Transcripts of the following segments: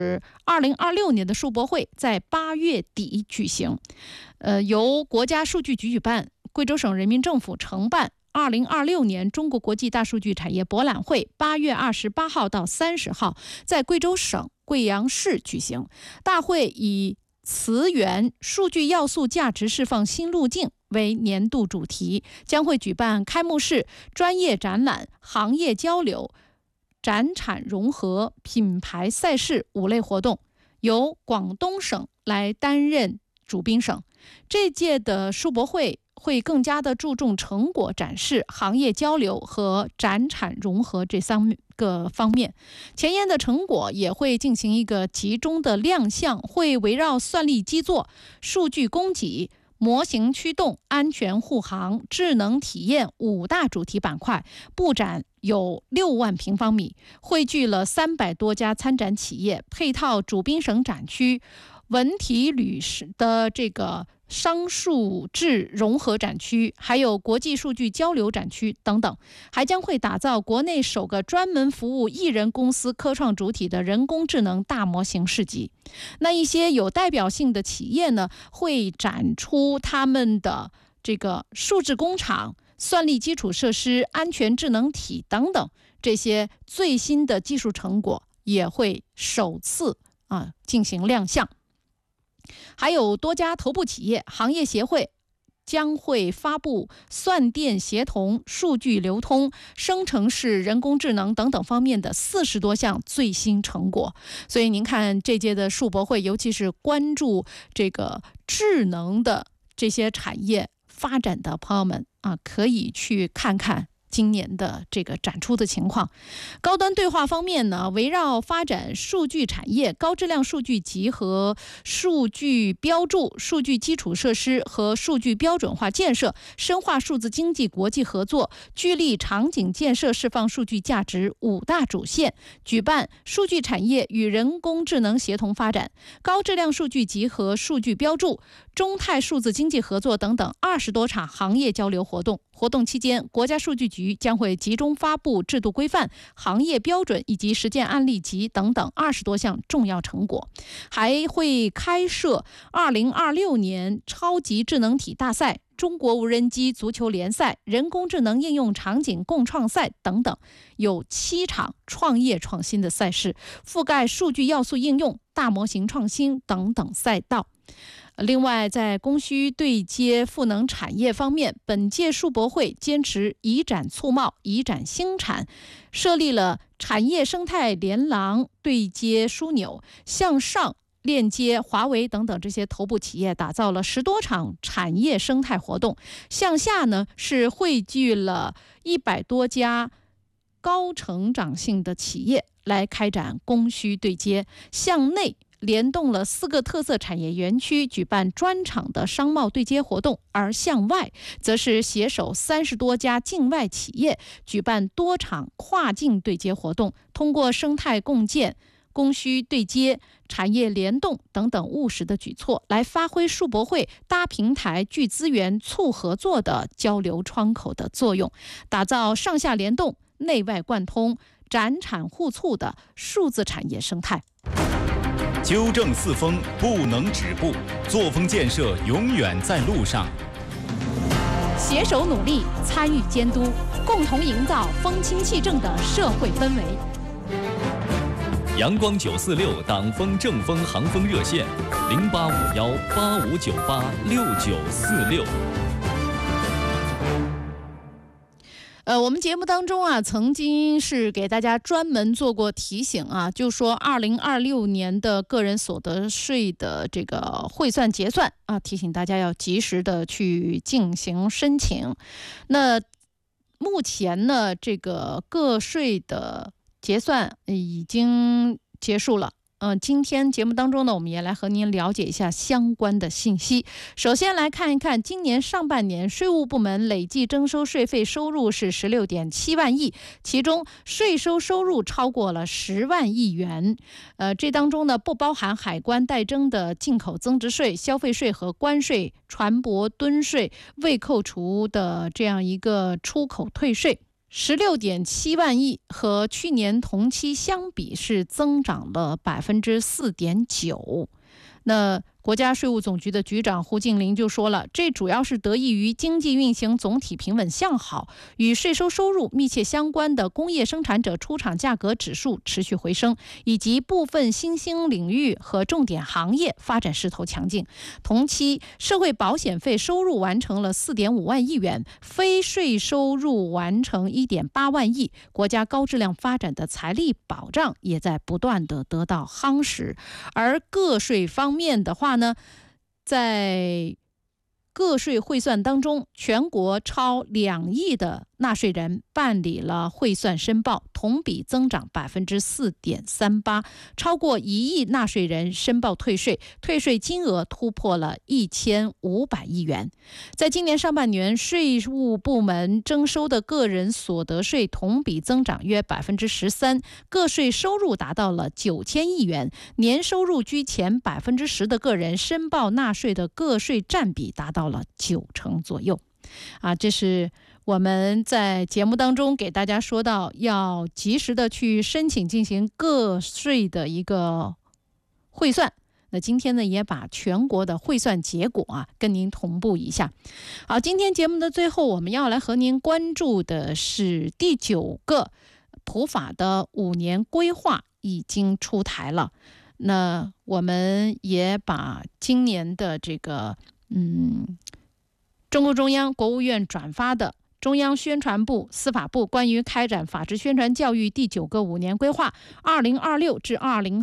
2026年的数博会在8月底举行，由国家数据局举办，贵州省人民政府承办。2026年中国国际大数据产业博览会8月28号到30号在贵州省贵阳市举行。大会以磁源数据要素价值释放新路径为年度主题，将会举办开幕式、专业展览、行业交流、展产融合、品牌赛事5类活动，由广东省来担任主宾省。这届的数博会更加的注重成果展示、行业交流和展产融合这3个方面。前沿的成果也会进行一个集中的亮相，会围绕算力基座、数据供给、模型驱动、安全护航、智能体验5大主题板块，布展有6万平方米，汇聚了300多家参展企业，配套主宾省展区、文体旅的这个商数智融合展区，还有国际数据交流展区等等，还将会打造国内首个专门服务艺人公司科创主体的人工智能大模型市集。那一些有代表性的企业呢，会展出他们的这个数字工厂、算力基础设施、安全智能体等等，这些最新的技术成果也会首次进行亮相。还有多家头部企业、行业协会将会发布算电协同、数据流通、生成式人工智能等等方面的40多项最新成果。所以您看这届的数博会，尤其是关注这个智能的这些产业发展的朋友们可以去看看今年的这个展出的情况。高端对话方面呢，围绕发展数据产业、高质量数据集合、数据标注、数据基础设施和数据标准化建设，深化数字经济国际合作，聚力场景建设释放数据价值5大主线，举办数据产业与人工智能协同发展、高质量数据集合、数据标注、中泰数字经济合作等等20多场行业交流活动。活动期间，国家数据局将会集中发布制度规范、行业标准以及实践案例集等等20多项重要成果，还会开设2026年超级智能体大赛、中国无人机足球联赛、人工智能应用场景共创赛等等，有7场创业创新的赛事，覆盖数据要素应用、大模型创新等等赛道。另外，在供需对接赋能产业方面，本届数博会坚持以展促贸、以展兴产，设立了产业生态连廊对接枢纽，向上链接华为等等这些头部企业，打造了10多场产业生态活动。向下呢，是汇聚了100多家高成长性的企业来开展供需对接。向内联动了4个特色产业园区，举办专场的商贸对接活动；而向外则是携手30多家境外企业，举办多场跨境对接活动，通过生态共建、供需对接、产业联动等等务实的举措，来发挥数博会搭平台、聚资源、促合作的交流窗口的作用，打造上下联动、内外贯通、展产互促的数字产业生态。 纠正四风不能止步，作风建设永远在路上。 携手努力，参与监督，共同营造风清气正的社会氛围。 阳光946党风正风航风热线：085185986946。 我们节目当中曾经是给大家专门做过提醒就说2026年的个人所得税的这个汇算结算提醒大家要及时的去进行申请。那目前呢，这个个税的结算已经结束了。今天节目当中呢，我们也来和您了解一下相关的信息。首先来看一看今年上半年税务部门累计征收税费收入是16.7万亿，其中税收收入超过了10万亿元。这当中呢，不包含海关代征的进口增值税、消费税和关税、船舶吨税未扣除的这样一个出口退税。 16.7万亿，和去年同期相比是增长了4.9%。那国家税务总局的局长胡静林就说了，这主要是得益于经济运行总体平稳向好，与税收收入密切相关的工业生产者出厂价格指数持续回升，以及部分新兴领域和重点行业发展势头强劲。同期社会保险费收入完成了4.5万亿元，非税收入完成1.8万亿，国家高质量发展的财力保障也在不断的得到夯实。而个税方面的话呢，在个税汇算当中，全国超2亿的纳税人办理了汇算申报，同比增长4.38%，超过1亿纳税人申报退税，退税金额突破了1500亿元。在今年上半年，税务部门征收的个人所得税同比增长约13%，个税收入达到了9000亿元，年收入居前10%的个人申报纳税的个税占比达到了90%左右。这是我们在节目当中给大家说到要及时的去申请进行个税的一个汇算。那今天呢，也把全国的汇算结果跟您同步一下。好，今天节目的最后，我们要来和您关注的是第9个普法的5年规划已经出台了。那我们也把今年的这个中共中央、国务院转发的中央宣传部、司法部关于开展法治宣传教育第9个5年规划2026至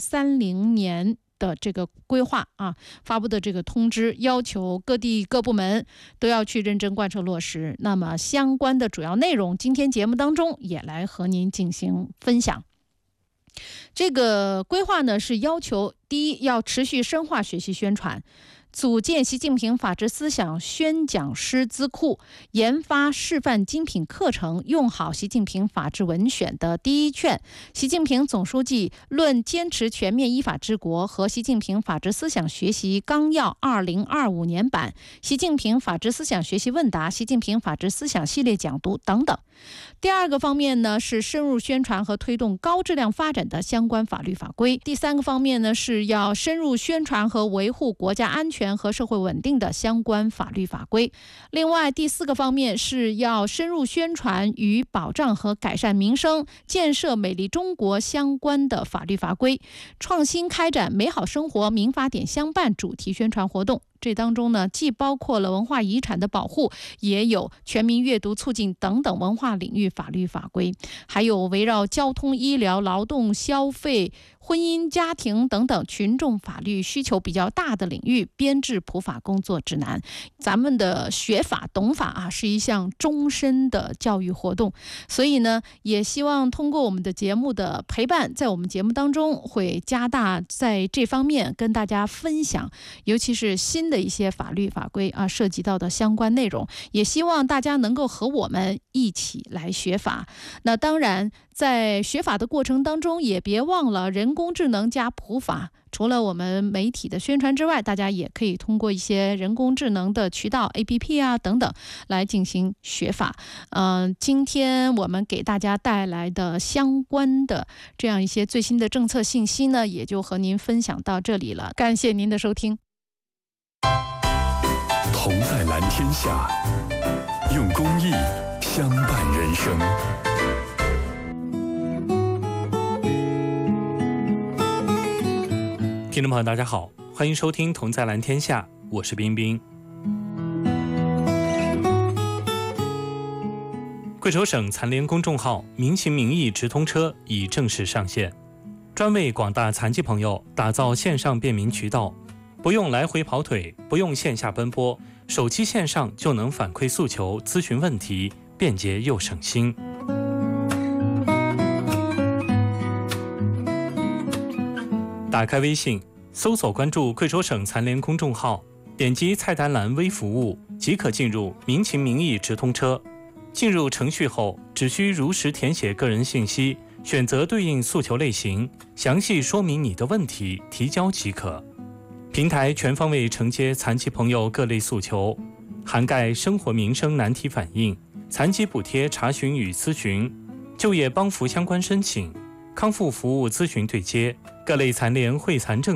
2030年的这个规划发布的这个通知，要求各地各部门都要去认真贯彻落实。那么相关的主要内容，今天节目当中也来和您进行分享。这个规划呢，是要求第一，要持续深化学习宣传，组建习近平法治思想宣讲师资库，研发示范精品课程，用好习近平法治文选的第一卷、习近平总书记论坚持全面依法治国和习近平法治思想学习纲要2025年版、习近平法治思想学习问答、习近平法治思想系列讲读等等。第二个方面呢，是深入宣传和推动高质量发展的相关法律法规。第三个方面呢，是要深入宣传和维护国家安全和社会稳定的相关法律法规。另外，第4个方面是要深入宣传与保障和改善民生、建设美丽中国相关的法律法规，创新开展美好生活民法典相伴主题宣传活动。这当中呢，既包括了文化遗产的保护，也有全民阅读促进等等文化领域法律法规，还有围绕交通、医疗、劳动、消费、婚姻家庭等等群众法律需求比较大的领域编制普法工作指南。咱们的学法懂法是一项终身的教育活动，所以呢，也希望通过我们的节目的陪伴，在我们节目当中会加大在这方面跟大家分享，尤其是新的一些法律法规涉及到的相关内容，也希望大家能够和我们一起来学法。那当然，在学法的过程当中，也别忘了人工智能加普法。除了我们媒体的宣传之外，大家也可以通过一些人工智能的渠道 APP 等等来进行学法。今天我们给大家带来的相关的这样一些最新的政策信息呢，也就和您分享到这里了。感谢您的收听。 同在蓝天下，用公益相伴人生。 听众朋友大家好，欢迎收听同在蓝天下，我是冰冰。贵州省残联公众号民情民意直通车已正式上线，专为广大残疾朋友打造线上便民渠道，不用来回跑腿，不用线下奔波，手机线上就能反馈诉求、咨询问题，便捷又省心。打开微信，搜索关注贵州省残联公众号，点击菜单栏微服务，即可进入民情民意直通车。进入程序后，只需如实填写个人信息，选择对应诉求类型，详细说明你的问题，提交即可。平台全方位承接残疾朋友各类诉求，涵盖生活民生难题反映、 残疾补贴查询与咨询、就业帮扶相关申请、康复服务咨询对接、各类残联惠残政